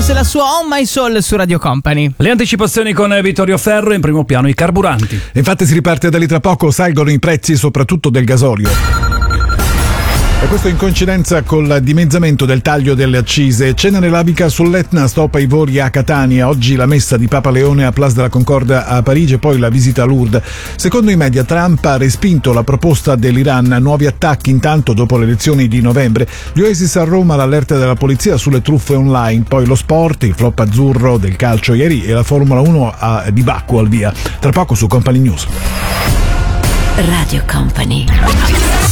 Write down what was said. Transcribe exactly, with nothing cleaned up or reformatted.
Fighters e la sua On My Soul su Radio Company. Le anticipazioni con Vittorio Ferro, in primo piano i carburanti. Infatti si riparte da lì tra poco, salgono i prezzi soprattutto del gasolio. E questo in coincidenza col dimezzamento del taglio delle accise. Cenere labica sull'Etna, stop ai voli a Catania. Oggi la messa di Papa Leone a Place de la Concorde a Parigi e poi la visita a Lourdes. Secondo i media Trump ha respinto la proposta dell'Iran. Nuovi attacchi intanto dopo le elezioni di novembre. Gli Oasis a Roma, l'allerta della polizia sulle truffe online. Poi lo sport, il flop azzurro del calcio ieri e la Formula uno a, di Baku al via. Tra poco su Company News. Radio Company.